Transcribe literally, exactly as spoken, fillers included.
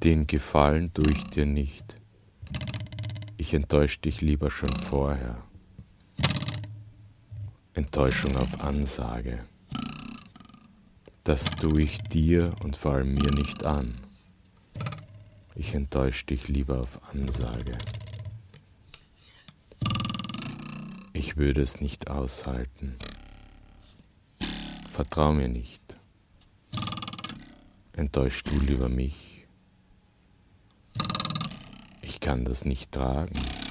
Den Gefallen tue ich dir nicht. Ich enttäusche dich lieber schon vorher. Enttäuschung auf Ansage. Das tue ich dir und vor allem mir nicht an. Ich enttäusche dich lieber auf Ansage. Ich würde es nicht aushalten. Vertrau mir nicht. Enttäusch du lieber mich. Ich kann das nicht tragen.